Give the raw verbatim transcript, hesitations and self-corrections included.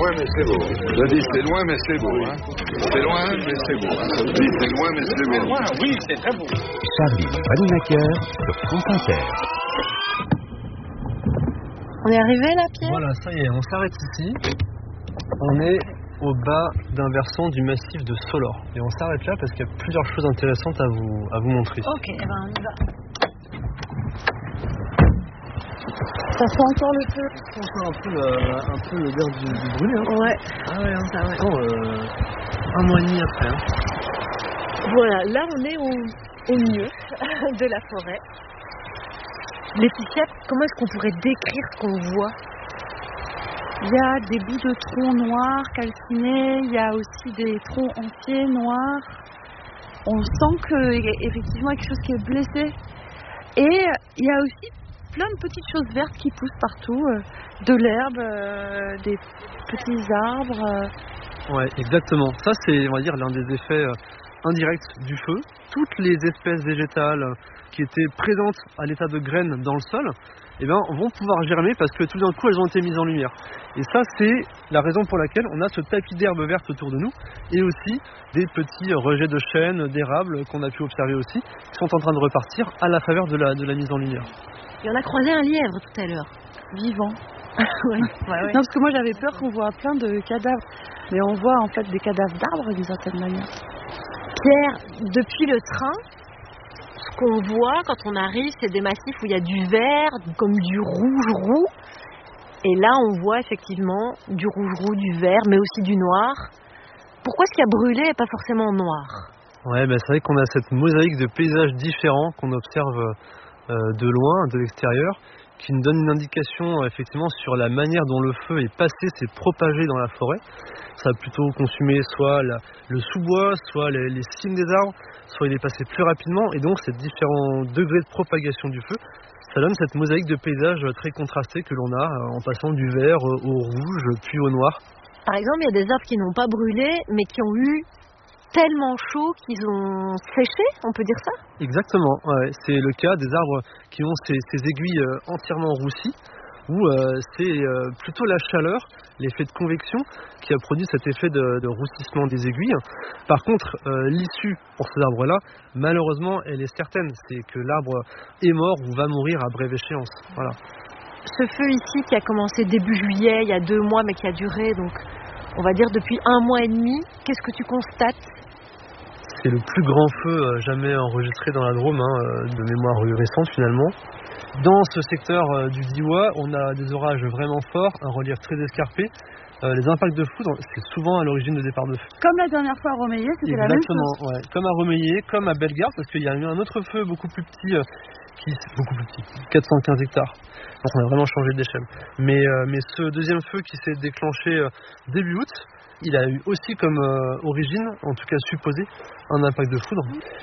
loin, mais c'est beau. Je dis c'est loin, mais c'est beau. Hein. C'est loin, mais c'est beau. Hein. Je dis c'est loin, mais c'est beau. Loin, oui, c'est très beau. Charlie Vanhoenacker sur France Inter. On est arrivé là, Pierre ? Voilà, ça y est, on s'arrête ici. On est au bas d'un versant du massif de Solor. Et on s'arrête là parce qu'il y a plusieurs choses intéressantes à vous, à vous montrer. Ok, eh ben on y va. Ça sent encore le feu. On sent un peu, euh, un peu l'odeur du, du brûlé. Hein. Ouais. Ah ouais, hein, ça ouais. Attends, euh, un mois et demi après. Hein. Voilà, là on est au, au milieu de la forêt. Laetitia, comment est-ce qu'on pourrait décrire ce qu'on voit ? Il y a des bouts de troncs noirs calcinés, il y a aussi des troncs entiers noirs. On sent qu'effectivement il y a quelque chose qui est blessé. Et il y a aussi plein de petites choses vertes qui poussent partout, de l'herbe, euh, des petits arbres. Euh. Ouais, exactement. Ça, c'est, on va dire, l'un des effets euh, indirects du feu. Toutes les espèces végétales euh, qui étaient présentes à l'état de graines dans le sol, eh ben, vont pouvoir germer parce que tout d'un coup, elles ont été mises en lumière. Et ça, c'est la raison pour laquelle on a ce tapis d'herbe verte autour de nous et aussi des petits rejets de chênes, d'érables qu'on a pu observer aussi, qui sont en train de repartir à la faveur de la, de la mise en lumière. Et on a croisé un lièvre tout à l'heure, vivant. ouais. Ouais, ouais. Non, parce que moi j'avais peur qu'on voit plein de cadavres. Mais on voit en fait des cadavres d'arbres d'une certaine manière. Pierre, depuis le train, ce qu'on voit quand on arrive, c'est des massifs où il y a du vert, comme du rouge roux. Et là, on voit effectivement du rouge roux, du vert, mais aussi du noir. Pourquoi ce qui a brûlé et pas forcément noir ? Ouais, ben c'est vrai qu'on a cette mosaïque de paysages différents qu'on observe euh, de loin, de l'extérieur, qui nous donne une indication euh, effectivement sur la manière dont le feu est passé, s'est propagé dans la forêt. Ça a plutôt consumé soit la, le sous-bois, soit les, les cimes des arbres, soit il est passé plus rapidement. Et donc, ces différents degrés de propagation du feu, ça donne cette mosaïque de paysages très contrastée que l'on a en passant du vert au rouge puis au noir. Par exemple, il y a des arbres qui n'ont pas brûlé, mais qui ont eu tellement chaud qu'ils ont séché, on peut dire ça ? Exactement, ouais. C'est le cas des arbres qui ont ces, ces aiguilles entièrement roussies, où euh, c'est euh, plutôt la chaleur, l'effet de convection, qui a produit cet effet de, de roussissement des aiguilles. Par contre, euh, l'issue pour ces arbres-là, malheureusement, elle est certaine, c'est que l'arbre est mort ou va mourir à brève échéance. Voilà. Ce feu ici qui a commencé début juillet, il y a deux mois, mais qui a duré, donc on va dire depuis un mois et demi, qu'est-ce que tu constates ? C'est le plus grand feu jamais enregistré dans la Drôme, hein, de mémoire récente finalement. Dans ce secteur euh, du Diois, on a des orages vraiment forts, un relief très escarpé. Euh, les impacts de foudre, c'est souvent à l'origine de départ de feu. Comme la dernière fois à Romeillet, c'était la même chose. Exactement, ouais. Comme à Romeillet, comme à Bellegarde, parce qu'il y a eu un autre feu beaucoup plus petit, euh, qui, beaucoup plus petit, quatre cent quinze hectares. Donc on a vraiment changé d'échelle. Mais, euh, mais ce deuxième feu qui s'est déclenché euh, début août, il a eu aussi comme euh, origine, en tout cas supposée, un impact de foudre.